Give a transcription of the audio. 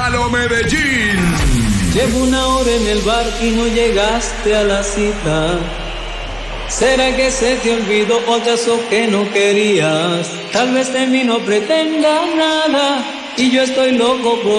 Gonzalo Medellín. Llevo una hora en el bar y no llegaste a la cita. ¿Será que se te olvidó o acaso que no querías? Tal vez de mí no pretendas nada y yo estoy loco por